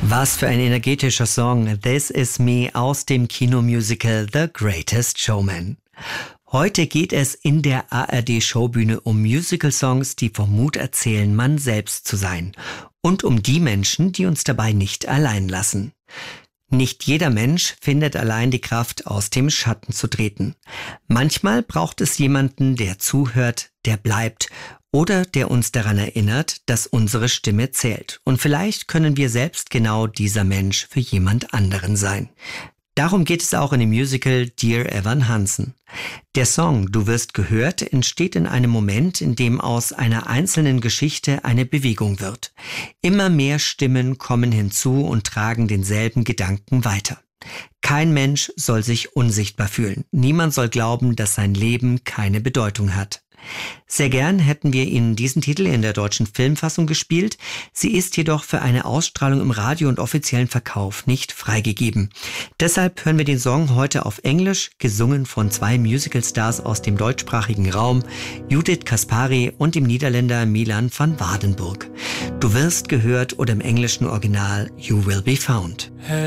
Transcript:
Was für ein energetischer Song. This Is Me aus dem Kinomusical The Greatest Showman. Heute geht es in der ARD-Showbühne um Musical-Songs, die vom Mut erzählen, man selbst zu sein. Und um die Menschen, die uns dabei nicht allein lassen. Nicht jeder Mensch findet allein die Kraft, aus dem Schatten zu treten. Manchmal braucht es jemanden, der zuhört, der bleibt oder der uns daran erinnert, dass unsere Stimme zählt. Und vielleicht können wir selbst genau dieser Mensch für jemand anderen sein. Darum geht es auch in dem Musical Dear Evan Hansen. Der Song Du wirst gehört entsteht in einem Moment, in dem aus einer einzelnen Geschichte eine Bewegung wird. Immer mehr Stimmen kommen hinzu und tragen denselben Gedanken weiter. Kein Mensch soll sich unsichtbar fühlen. Niemand soll glauben, dass sein Leben keine Bedeutung hat. Sehr gern hätten wir Ihnen diesen Titel in der deutschen Filmfassung gespielt. Sie ist jedoch für eine Ausstrahlung im Radio und offiziellen Verkauf nicht freigegeben. Deshalb hören wir den Song heute auf Englisch, gesungen von zwei Musicalstars aus dem deutschsprachigen Raum, Judith Kaspari und dem Niederländer Milan van Waardenburg. Du wirst gehört oder im englischen Original You Will Be Found.